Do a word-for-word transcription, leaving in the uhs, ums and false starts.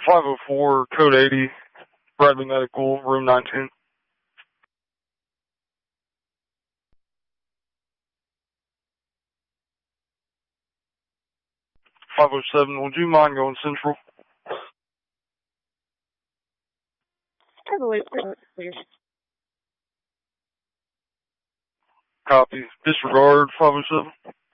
five oh four, code eighty, Bradley Medical, room nineteen. five oh seven, would you mind going central? I believe clear. Copy. Disregard, five oh seven.